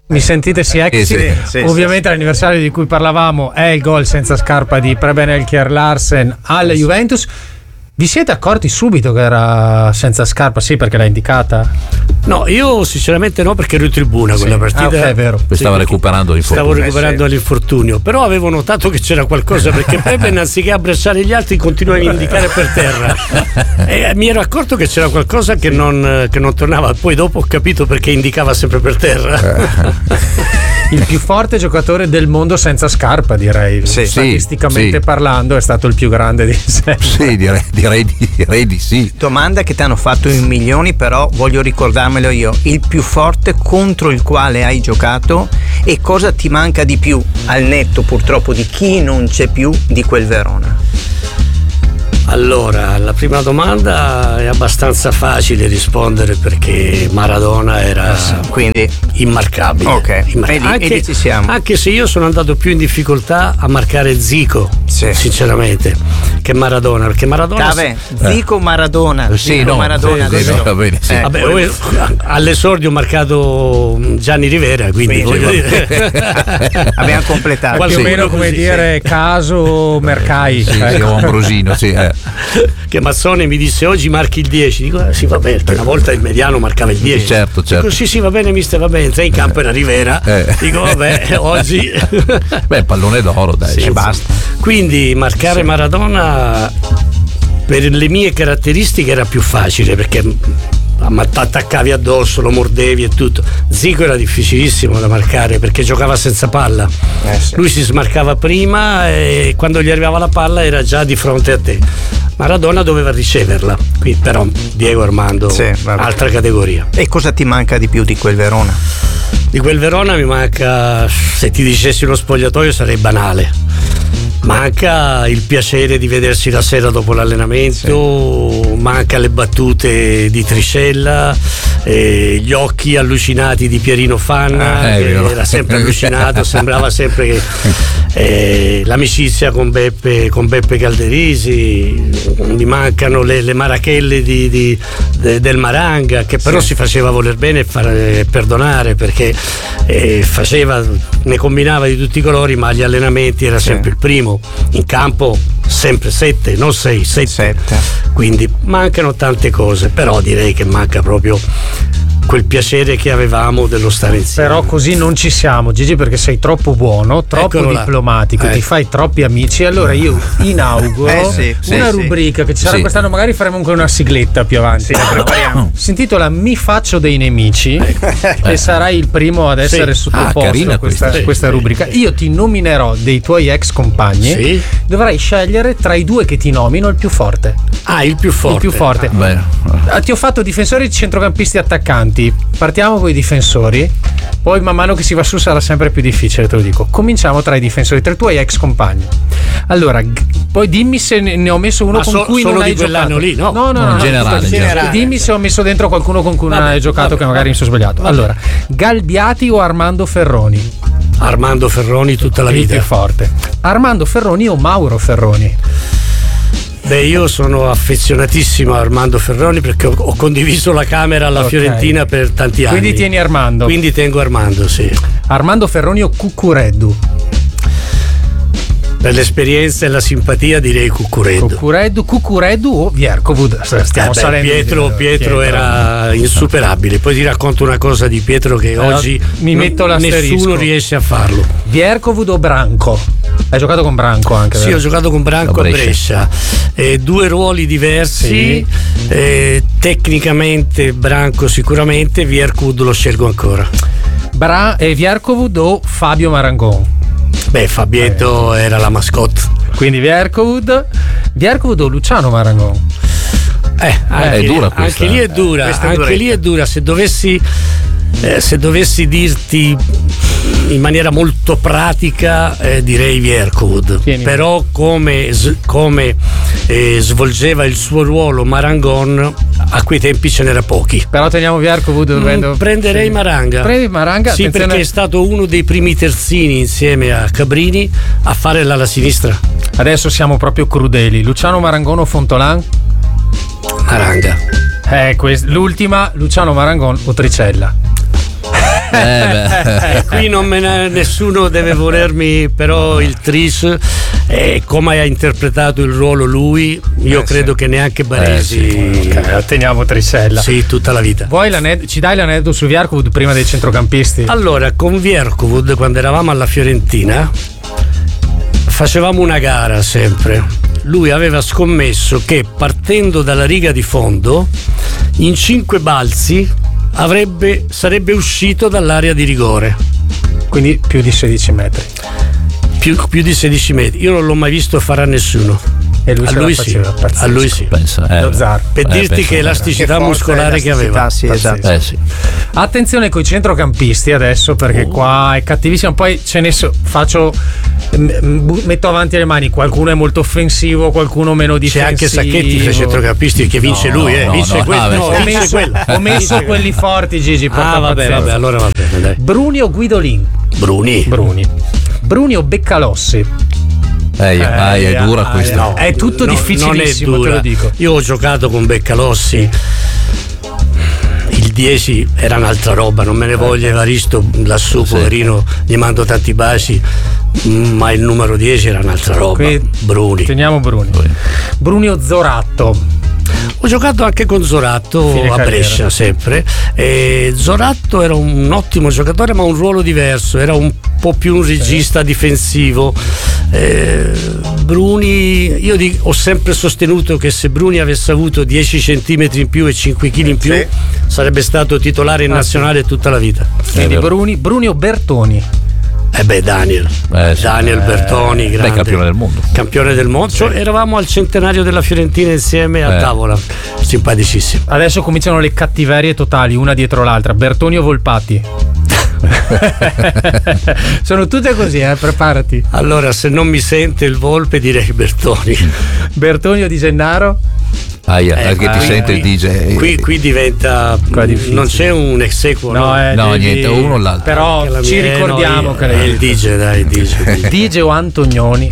Mi sentite sexy? Sì, ovviamente l'anniversario di cui parlavamo è il gol senza scarpa di Preben Elkjær Larsen alla Juventus. Vi siete accorti subito che era senza scarpa? Sì, perché l'ha indicata? No, io sinceramente no, perché ero in tribuna quella partita. Ok, è vero. Stava recuperando l'infortunio. Stavo recuperando l'infortunio, però avevo notato che c'era qualcosa, perché Preben, anziché abbracciare gli altri, continuava a indicare per terra. E mi ero accorto che c'era qualcosa che non tornava. Poi dopo ho capito perché indicava sempre per terra. Il più forte giocatore del mondo senza scarpa, direi. Statisticamente parlando, è stato il più grande di sempre. Sì, direi di sì. Domanda che ti hanno fatto in milioni, però voglio ricordarmelo io. Il più forte contro il quale hai giocato e cosa ti manca di più, al netto purtroppo di chi non c'è più, di quel Verona? Allora, la prima domanda è abbastanza facile rispondere, perché Maradona era quindi immarcabile. Ok, anche, ci siamo. Anche se io sono andato più in difficoltà a marcare Zico, sinceramente, che Maradona, perché Maradona Zico Maradona. Maradona. Va bene, sì. Vabbè, all'esordio ho marcato Gianni Rivera, quindi voglio dire abbiamo completato più o meno come dire Caso Mercai. Ambrosino, sì. Che Mazzone mi disse oggi marchi il 10, dico sì va bene, una volta il mediano marcava il 10, certo. Dico, sì va bene mister, va bene, entrai in campo, era Rivera, dico vabbè oggi pallone d'oro, dai, basta. Quindi marcare Maradona per le mie caratteristiche era più facile, perché attaccavi addosso, lo mordevi e tutto. Zico era difficilissimo da marcare, perché giocava senza palla. Lui si smarcava prima e quando gli arrivava la palla era già di fronte a te. Maradona doveva riceverla. Qui però Diego Armando, altra categoria. E cosa ti manca di più di quel Verona? Di quel Verona mi manca, se ti dicessi uno spogliatoio sarei banale, manca il piacere di vedersi la sera dopo l'allenamento, manca le battute di Triscella, gli occhi allucinati di Pierino Fanna, che era sempre allucinato, sembrava sempre che l'amicizia con Beppe Calderisi, mi mancano le marachelle del Maranga, che però si faceva voler bene e perdonare, perché ne combinava di tutti i colori, ma agli allenamenti era sempre il primo, in campo sempre 7, non 6, 7. Quindi mancano tante cose, però direi che manca proprio quel piacere che avevamo dello stare insieme. Però così non ci siamo, Gigi, perché sei troppo buono, troppo diplomatico, ti fai troppi amici. Allora io inauguro una rubrica che ci sarà quest'anno, magari faremo anche una sigletta più avanti. La prepariamo. Si intitola Mi faccio dei nemici e sarai il primo ad essere sottoposto a questa rubrica. Io ti nominerò dei tuoi ex compagni, dovrai scegliere tra i due che ti nomino il più forte. Il più forte. Ti ho fatto difensori, centrocampisti, attaccanti. Partiamo con i difensori, poi man mano che si va su sarà sempre più difficile, te lo dico. Cominciamo tra i difensori, tra i tuoi ex compagni. Allora, poi dimmi se ne ho messo uno con cui non hai giocato. Lì, no, in generale. Dimmi se ho messo dentro qualcuno con cui non hai giocato, che magari mi sono sbagliato. Allora, Galbiati o Armando Ferroni? Armando Ferroni tutta la vita. Il più forte. Armando Ferroni o Mauro Ferroni? Beh, io sono affezionatissimo a Armando Ferroni, perché ho condiviso la camera alla Fiorentina per tanti anni. Quindi tieni Armando. Quindi tengo Armando, sì. Armando Ferroni o Cuccureddu? Per l'esperienza e la simpatia direi Cuccureddu o Vierkovud? Stiamo salendo. Pietro era insuperabile. Poi ti racconto una cosa di Pietro che oggi nessuno riesce a farlo. Vierkovud o Branco? Hai giocato con Branco anche? Sì, ho giocato con Branco a Brescia. Due ruoli diversi. Tecnicamente Branco sicuramente, Vierkovud lo scelgo ancora. Vierkovud o Fabio Marangon? Beh, Fabietto era la mascotte. Quindi Vierkovud o Luciano Marangon? È dura questa. Anche lì è dura. Se dovessi dirti in maniera molto pratica, direi Vierkovud. Però come svolgeva il suo ruolo Marangon, a quei tempi ce n'era pochi. Però teniamo Vierkovud. Prenderei Maranga. Prendi Maranga? Sì, perché è stato uno dei primi terzini insieme a Cabrini a fare l'ala sinistra. Adesso siamo proprio crudeli. Luciano Marangon o Fontolan? Maranga. L'ultima, Luciano Marangon o Tricella? Qui nessuno deve volermi, però il Tris, come ha interpretato il ruolo lui, io credo che neanche Baresi. Okay, teniamo Trisella. Sì, tutta la vita. Ci dai l'aneddoto su Vierkovud prima dei centrocampisti? Allora, con Vierkovud, quando eravamo alla Fiorentina, facevamo una gara sempre. Lui aveva scommesso che partendo dalla riga di fondo, in 5 balzi sarebbe uscito dall'area di rigore. Quindi più di 16 metri. Più di 16 metri. Io non l'ho mai visto fare a nessuno. E lui a lui sì. Lo Zar. Per dirti che elasticità muscolare che aveva. Sì, esatto. Sì. Attenzione coi centrocampisti adesso, perché qua è cattivissimo. Poi metto avanti le mani. Qualcuno è molto offensivo, qualcuno meno difensivo. C'è anche Sacchetti tra i centrocampisti che vince lui, vince quello. Ho messo quelli forti, Gigi. Vabbè, allora va bene, dai. Bruni o Guidolin? Bruni o Beccalossi? È dura questa. No, è tutto difficilissimo, te lo dico. Io ho giocato con Beccalossi. Il 10 era un'altra roba, non me ne voglia Evaristo lassù, poverino, gli mando tanti baci, ma il numero 10 era un'altra roba. Bruni. Teniamo Bruni o Zoratto? Ho giocato anche con Zoratto a Brescia sempre, e Zoratto era un ottimo giocatore, ma un ruolo diverso, era un po' più un regista difensivo. Bruni, ho sempre sostenuto che se Bruni avesse avuto 10 centimetri in più e 5 kg in più, sarebbe stato titolare in nazionale tutta la vita. Quindi Bruni o Bertoni? Daniel Bertoni, grande campione del mondo. Cioè, eravamo al centenario della Fiorentina insieme a tavola, simpaticissimo. Adesso cominciano le cattiverie totali, una dietro l'altra. Bertoni o Volpati? Sono tutte così, preparati. Allora, se non mi sente il Volpe, direi Bertoni. Bertoni o Di Gennaro? Che ti sente il DJ. Qui diventa. Non c'è un ex equo. Niente, uno o l'altro. Però ci ricordiamo che è il DJ, dai, DJ o Antonioni.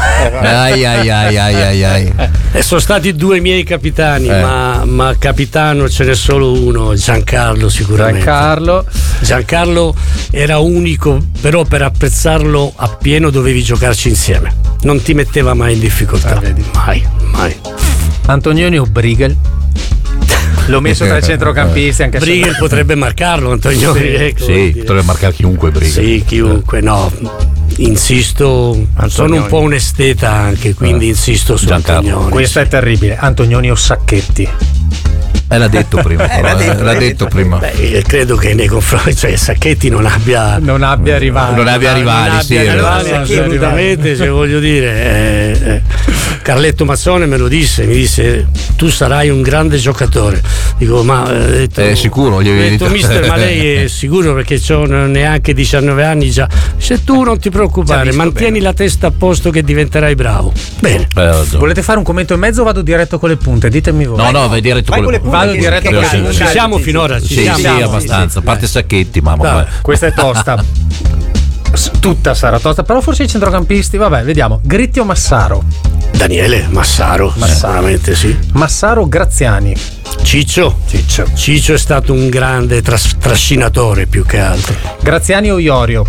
Sono stati 2 miei capitani, ma capitano ce n'è solo uno, Giancarlo sicuramente. Giancarlo era unico, però per apprezzarlo appieno dovevi giocarci insieme. Non ti metteva mai in difficoltà. Mai. Antonioni o Brigel? L'ho messo tra i centrocampisti, anche Brigel potrebbe marcarlo, Antonioni. Potrebbe marcare chiunque Brigel. Sì, chiunque, no. Insisto, Antonioni. Sono un po' un esteta anche, quindi insisto su Antonioni. Questo è terribile. Antonioni o Sacchetti? L'ha detto prima. Beh, credo che nei confronti, Sacchetti non abbia rivali. Assolutamente, voglio dire, Carletto Mazzone me lo disse, mi disse: tu sarai un grande giocatore. Dico, ma è sicuro? Gli avevi detto, mister, ma lei è sicuro, perché ho neanche 19 anni già. Se tu non ti preoccupare, mantieni la testa a posto che diventerai bravo. Bene. Volete fare un commento in mezzo o vado diretto con le punte? Ditemi voi. No, vai diretto con le punte. Vado diretto con le punte. Ci siamo finora? Sì, abbastanza. A parte Sacchetti, mamma. Questa è tosta. Tutta sarà tosta, però forse i centrocampisti, vabbè, vediamo. Gritti o Massaro? Daniele Massaro. Sicuramente sì. Massaro o Graziani? Ciccio è stato un grande trascinatore più che altro. Graziani o Iorio?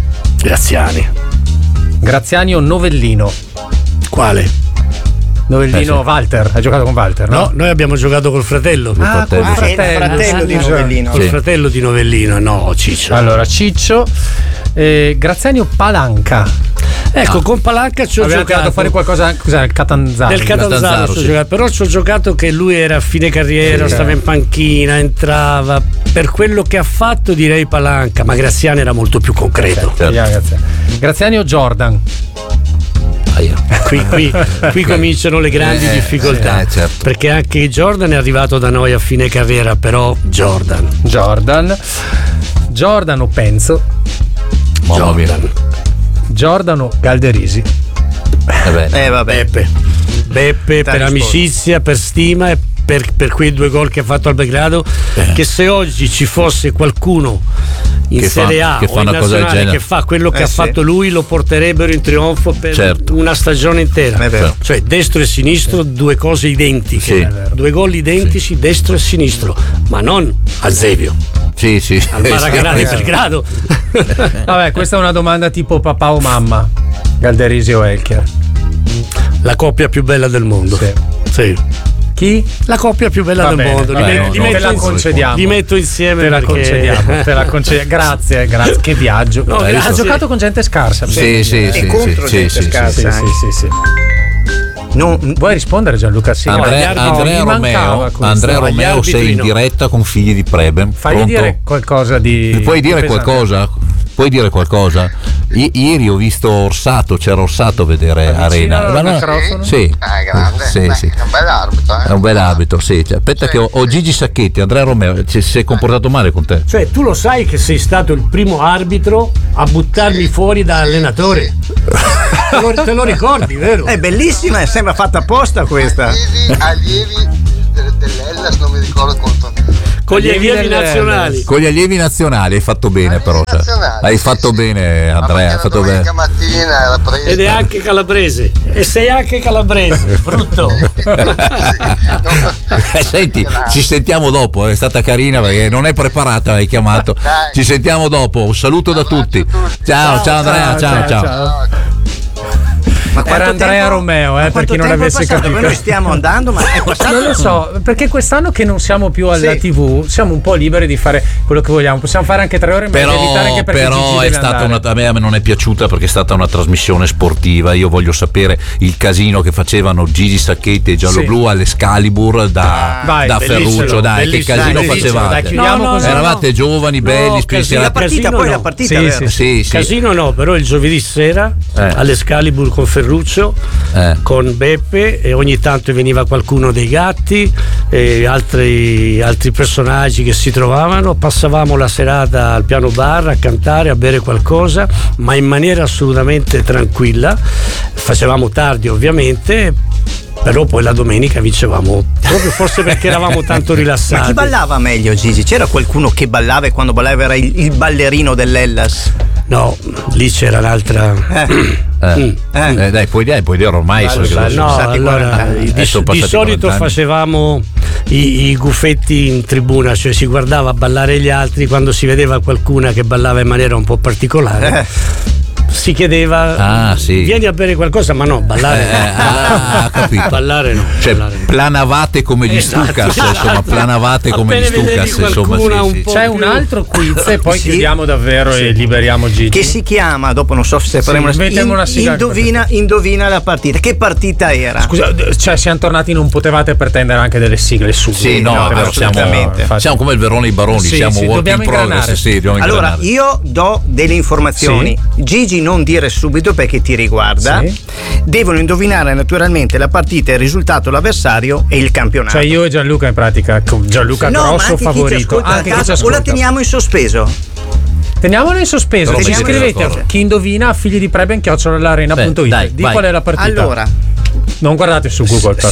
Graziani o Novellino? Quale? Novellino. Walter, hai giocato con Walter, no? No, noi abbiamo giocato col fratello. Col fratello di Novellino. Col fratello di Novellino, no, Ciccio. Allora, Ciccio, Graziani o Palanca? Ecco, con Palanca ci ho giocato. Tirato fuori qualcosa, cos'è? Il Catanzaro. Del Catanzaro giocato, però ci ho giocato che lui era a fine carriera, stava in panchina, entrava. Per quello che ha fatto direi Palanca, ma Graziani era molto più concreto. Graziani o Jordan? Qui cominciano le grandi difficoltà, perché anche Jordan è arrivato da noi a fine carriera, però Jordan o Penzo? Jordan o Galderisi? Beppe per amicizia, per stima e per quei 2 gol che ha fatto al Belgrado, che se oggi ci fosse qualcuno in Serie A o in nazionale che fa quello che ha fatto lui, lo porterebero in trionfo per una stagione intera. Cioè destro e sinistro, due cose identiche, due gol identici, destro e sinistro, ma non a Zevio. Sì. Al Maracanã di Belgrado. Vabbè, questa è una domanda tipo papà o mamma. Galderisi o Elcher? La coppia più bella del mondo. Sì. Chi? La coppia più bella del mondo. Te la concediamo. Li metto insieme. Te la concediamo. Grazie. Che viaggio. Ha giocato con gente scarsa. Sì. Contro gente scarsa. Sì. Vuoi rispondere, Gianluca? Sì. Andrea Romeo, sei in diretta con Figli di Preben. Fai dire qualcosa di. Puoi dire qualcosa? Ieri ho visto Orsato, c'era Orsato a vedere Arena. Sì. È un bel arbitro. È un bel arbitro, sì. Aspetta che ho Gigi Sacchetti, Andrea Romeo, si è comportato male con te. Cioè, tu lo sai che sei stato il primo arbitro a buttarmi fuori da allenatore? Te lo ricordi, vero? È bellissima, sembra fatta apposta questa. Allievi dell'Hellas, non mi ricordo contro. Con gli allievi nazionali. Con gli allievi nazionali hai fatto bene, però. Hai fatto bene, Andrea. Hai fatto bene. Mattina era preso. Ed è anche calabrese. E sei anche calabrese. Brutto. Senti, ci sentiamo dopo. È stata carina perché non è preparata, hai chiamato. Ci sentiamo dopo. Un saluto da tutti. Ciao Andrea. Ciao. Ma era Andrea Romeo, per chi non avesse capito. Noi stiamo andando, ma è passato. Non lo so, perché quest'anno che non siamo più alla TV, siamo un po' liberi di fare quello che vogliamo. Possiamo fare anche 3 ore, ma evitare che però è stata a me non è piaciuta perché è stata una trasmissione sportiva. Io voglio sapere il casino che facevano Gigi Sacchetti e Gialloblu all'Escalibur da Ferruccio. Dai, che casino facevate? Eravate giovani, belli, la partita. Sì. Casino no, però il giovedì sera all'Escalibur con Ferruccio, con Beppe, e ogni tanto veniva qualcuno dei Gatti e altri personaggi che si trovavano. Passavamo la serata al piano bar a cantare, a bere qualcosa, ma in maniera assolutamente tranquilla. Facevamo tardi ovviamente, però poi la domenica vincevamo, proprio forse perché eravamo tanto rilassati. Ma chi ballava meglio, Gigi? C'era qualcuno che ballava e quando ballava era il ballerino dell'Hellas? No, lì c'era l'altra. Dai, puoi dire ormai. Di solito facevamo i guffetti in tribuna, cioè si guardava a ballare gli altri. Quando si vedeva qualcuna che ballava in maniera un po' particolare, si chiedeva vieni a bere qualcosa, ma no, ballare capito. Ballare no, cioè ballare no. Planavate come gli Stucas, insomma, planavate come gli Stucas, insomma. C'è un altro quiz e poi chiudiamo davvero e liberiamo Gigi, che si chiama, dopo non so se faremo indovina la partita. Che partita era? Scusa, cioè siamo tornati, non potevate pretendere anche delle sigle su? Sì, no, siamo come il Verona e i Baroni, siamo work in progress. Allora io do delle informazioni. Gigi, non dire subito perché ti riguarda. Devono indovinare naturalmente la partita, il risultato, l'avversario e il campionato. Cioè io e Gianluca in pratica, Gianluca grosso favorito. Anche chi ci ascolta. O la teniamo in sospeso? Teniamolo in sospeso. Ci scrivete a chi indovina a figlidiprebben@l'arena.it. Di qual è la partita? Allora, non guardate su Google, però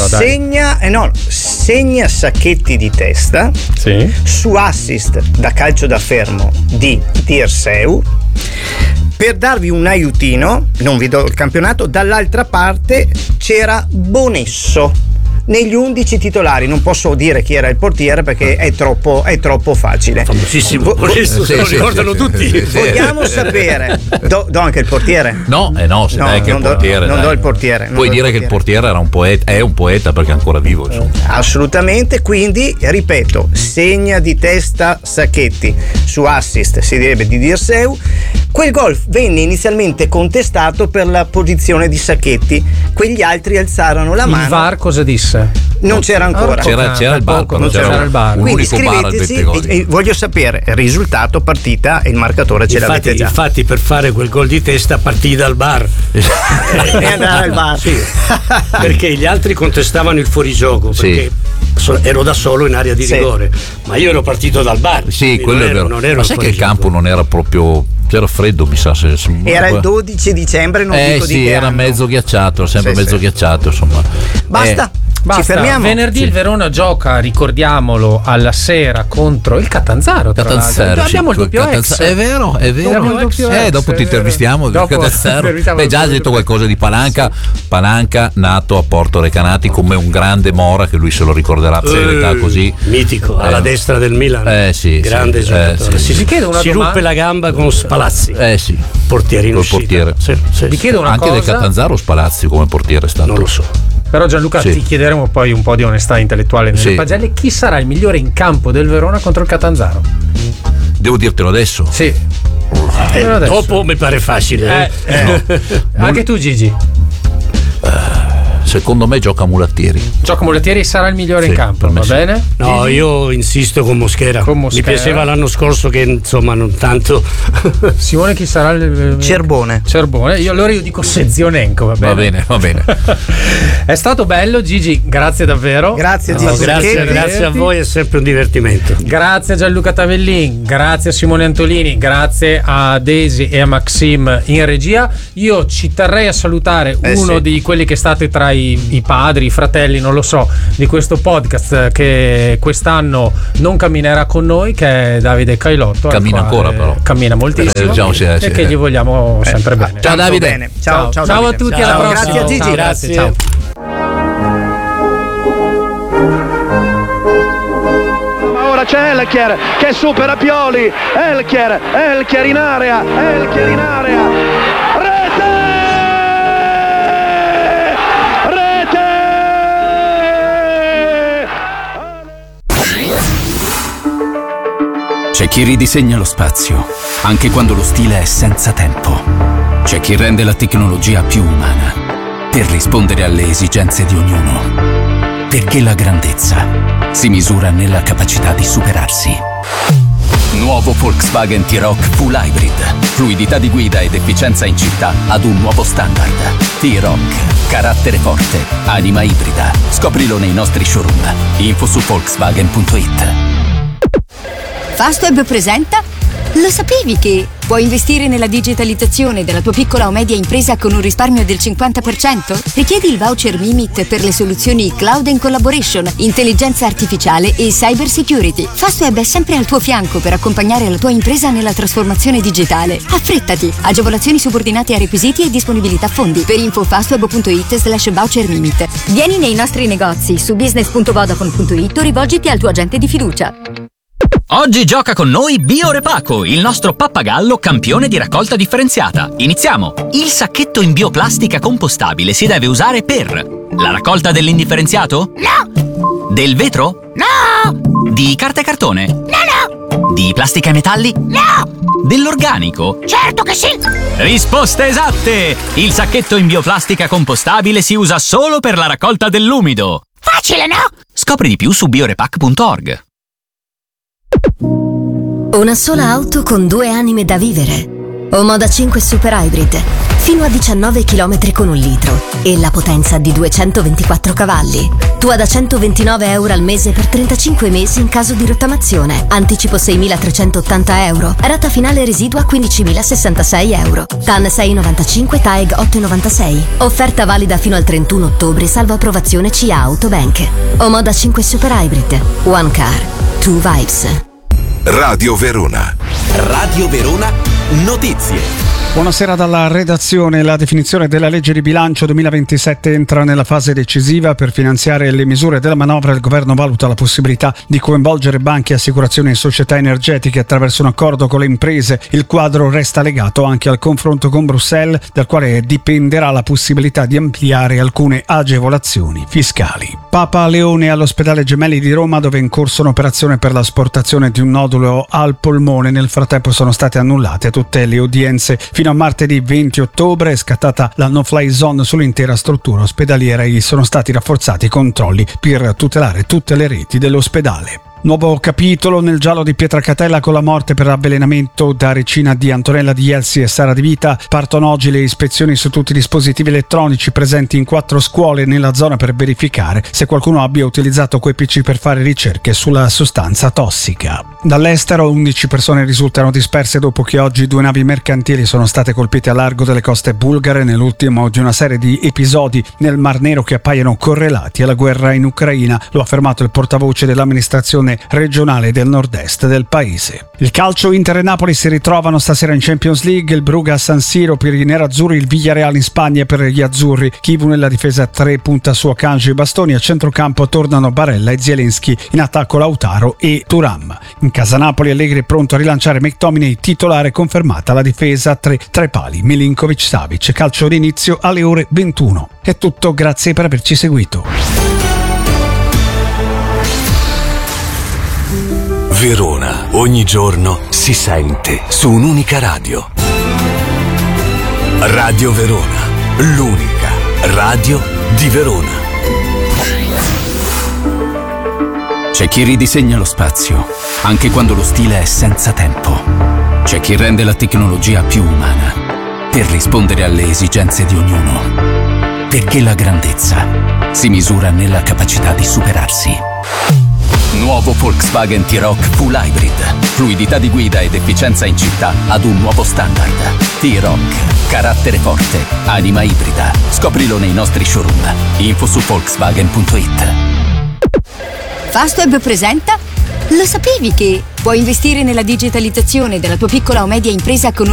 segna Sacchetti di testa su assist da calcio da fermo di Dirseu. Per darvi un aiutino, non vi do il campionato, dall'altra parte c'era Bonesso negli 11 titolari. Non posso dire chi era il portiere perché è troppo facile. Famosissimo Bonesso, se lo ricordano tutti. Vogliamo sapere, do anche il portiere? Non do il portiere. Puoi dire che il portiere era è un poeta perché è ancora vivo, insomma. Assolutamente, quindi ripeto, segna di testa Sacchetti, su assist si direbbe di Dirseu. Quel gol venne inizialmente contestato per la posizione di Sacchetti, quegli altri alzarono la mano. Il VAR cosa disse? Non c'era ancora. C'era il bar, non c'era il bar. Quindi iscriveteci e voglio sapere il risultato, partita e il marcatore ce l'avete già. Infatti per fare quel gol di testa partì dal bar e andare al bar. Perché gli altri contestavano il fuorigioco, perché ero da solo in area di rigore, ma io ero partito dal bar. Sì, quello è vero. Ma sai che il campo non era proprio, c'era freddo, mi sa. Era il 12 dicembre, non dico di che era anno. Mezzo ghiacciato, sempre mezzo ghiacciato, insomma. Basta. Ci fermiamo? Venerdì il Verona gioca, ricordiamolo, alla sera contro il Catanzaro. Abbiamo il doppio ex. È vero. Dopo ti intervistiamo. Già ha detto qualcosa di Palanca nato a Porto Recanati come un grande Mora, che lui se lo ricorderà per l'età così. Mitico, alla destra del Milan. Grande giocatore. Si ruppe la gamba con Spalazzi. Portiere in uscita. Vi chiedo una cosa. Anche del Catanzaro Spalazzi come portiere è stato. Non lo so. Però Gianluca, ti chiederemo poi un po' di onestà intellettuale nelle pagelle. Chi sarà il migliore in campo del Verona contro il Catanzaro? Devo dirtelo adesso? Sì. Dopo mi pare facile. No. Anche tu, Gigi? Secondo me gioca Mulattieri. Sarà il migliore in campo, va bene? No, io insisto con Moschera. Mi piaceva l'anno scorso che insomma non tanto. Simone, chi sarà il Cerbone. Allora io dico Sezionenko, va bene? Va bene. È stato bello, Gigi, grazie davvero. Grazie Gigi. Grazie a voi, è sempre un divertimento. Grazie a Gianluca Tavellin, grazie a Simone Antolini, grazie a Daisy e a Maxim in regia. Io ci terrei a salutare uno di quelli che state tra i padri, i fratelli, non lo so, di questo podcast, che quest'anno non camminerà con noi, che è Davide Cailotto. Cammina ancora, però cammina moltissimo, e che gli vogliamo sempre bene. Ciao Davide. Bene. Ciao a tutti, alla prossima. Grazie a Gigi. Grazie. Ciao. Ma ora c'è Elchier che supera Pioli. Elchier in area. C'è chi ridisegna lo spazio, anche quando lo stile è senza tempo. C'è chi rende la tecnologia più umana, per rispondere alle esigenze di ognuno. Perché la grandezza si misura nella capacità di superarsi. Nuovo Volkswagen T-Roc Full Hybrid. Fluidità di guida ed efficienza in città ad un nuovo standard. T-Roc. Carattere forte. Anima ibrida. Scoprilo nei nostri showroom. Info su Volkswagen.it. Fastweb presenta. Lo sapevi che puoi investire nella digitalizzazione della tua piccola o media impresa con un risparmio del 50%? Richiedi il voucher Mimit per le soluzioni Cloud and Collaboration, intelligenza artificiale e cyber security. Fastweb è sempre al tuo fianco per accompagnare la tua impresa nella trasformazione digitale. Affrettati! Agevolazioni subordinate a requisiti e disponibilità fondi. Per info fastweb.it/voucher Mimit. Vieni nei nostri negozi su business.vodafone.it o rivolgiti al tuo agente di fiducia. Oggi gioca con noi Biorepaco, il nostro pappagallo campione di raccolta differenziata. Iniziamo! Il sacchetto in bioplastica compostabile si deve usare per la raccolta dell'indifferenziato? No! Del vetro? No! Di carta e cartone? No! Di plastica e metalli? No! Dell'organico? Certo che sì! Risposte esatte! Il sacchetto in bioplastica compostabile si usa solo per la raccolta dell'umido. Facile, no? Scopri di più su biorepac.org. Una sola auto con 2 anime da vivere. Omoda 5 Super Hybrid, fino a 19 km con 1 litro e la potenza di 224 cavalli. Tua da €129 al mese per 35 mesi in caso di rottamazione. Anticipo €6.380. Rata finale residua €15.066. TAN 6,95, TAEG 8,96. Offerta valida fino al 31 ottobre, salvo approvazione CA Autobank. Omoda 5 Super Hybrid. One car, two vibes. Radio Verona. Radio Verona Notizie. Buonasera dalla redazione. La definizione della legge di bilancio 2027 entra nella fase decisiva. Per finanziare le misure della manovra il governo valuta la possibilità di coinvolgere banche, assicurazioni e società energetiche attraverso un accordo con le imprese. Il quadro resta legato anche al confronto con Bruxelles, dal quale dipenderà la possibilità di ampliare alcune agevolazioni fiscali. Papa Leone all'ospedale Gemelli di Roma, dove è in corso un'operazione per l'asportazione di un nodulo al polmone. Nel frattempo sono state annullate tutte le udienze. Fino a martedì 20 ottobre è scattata la no-fly zone sull'intera struttura ospedaliera e sono stati rafforzati i controlli per tutelare tutte le reti dell'ospedale. Nuovo capitolo nel giallo di Pietracatella con la morte per avvelenamento da ricina di Antonella Di Elsi e Sara Di Vita. Partono oggi le ispezioni su tutti i dispositivi elettronici presenti in 4 scuole nella zona per verificare se qualcuno abbia utilizzato quei PC per fare ricerche sulla sostanza tossica. Dall'estero 11 persone risultano disperse dopo che oggi 2 navi mercantili sono state colpite a largo delle coste bulgare, nell'ultimo di una serie di episodi nel Mar Nero che appaiono correlati alla guerra in Ucraina. Lo ha affermato il portavoce dell'amministrazione regionale del nord-est del paese. Il calcio, Inter e Napoli si ritrovano stasera in Champions League, il Brugge a San Siro per i nerazzurri, il Villarreal in Spagna per gli azzurri. Chivu nella difesa 3 punta su Akanji e Bastoni, a centrocampo tornano Barella e Zielinski, in attacco Lautaro e Thuram. In casa Napoli Allegri è pronto a rilanciare McTominay, titolare, confermata la difesa 3 tra i pali Milinkovic-Savic. Calcio d'inizio alle ore 21. È tutto, grazie per averci seguito. Verona, ogni giorno si sente su un'unica radio. Radio Verona, l'unica radio di Verona. C'è chi ridisegna lo spazio, anche quando lo stile è senza tempo. C'è chi rende la tecnologia più umana, per rispondere alle esigenze di ognuno. Perché la grandezza si misura nella capacità di superarsi. Nuovo Volkswagen T-Roc Full Hybrid. Fluidità di guida ed efficienza in città ad un nuovo standard. T-Roc. Carattere forte. Anima ibrida. Scoprilo nei nostri showroom. Info su Volkswagen.it. Fastweb presenta. Lo sapevi che puoi investire nella digitalizzazione della tua piccola o media impresa con